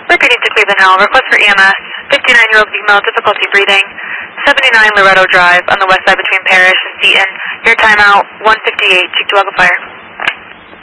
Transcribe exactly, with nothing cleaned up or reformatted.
Repeating to Cleveland Hill, request for E M S, fifty-nine-year-old female, difficulty breathing, seventy-nine Loretto Drive on the west side between Parish and Seaton. Your timeout, one fifty-eight, Cheektowaga Fire.